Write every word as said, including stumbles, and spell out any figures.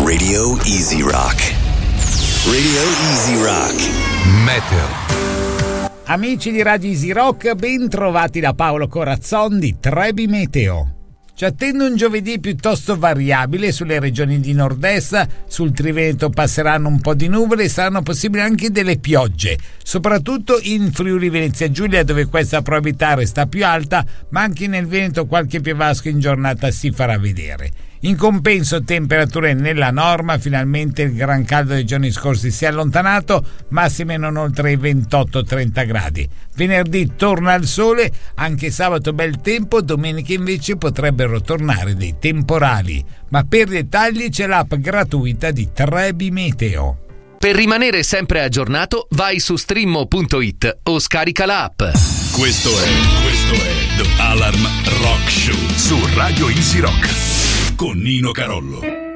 Radio Easy Rock. Radio Easy Rock. Meteo. Amici di Radio Easy Rock, ben trovati da Paolo Corazzon di Trebi Meteo. Ci attende un giovedì piuttosto variabile sulle regioni di nord-est. Sul Triveneto passeranno un po' di nuvole e saranno possibili anche delle piogge, soprattutto in Friuli Venezia Giulia, dove questa probabilità resta più alta, ma anche nel Veneto qualche piovasco in giornata si farà vedere. In compenso, temperature nella norma, finalmente il gran caldo dei giorni scorsi si è allontanato, massime non oltre i ventotto trenta gradi. Venerdì torna il sole, anche sabato bel tempo, domenica invece potrebbero tornare dei temporali. Ma per dettagli c'è l'app gratuita di Trebi Meteo. Per rimanere sempre aggiornato, vai su streammo punto it o scarica l'app. Questo è, questo è The Alarm Rock Show su Radio Easy Rock con Nino Carollo.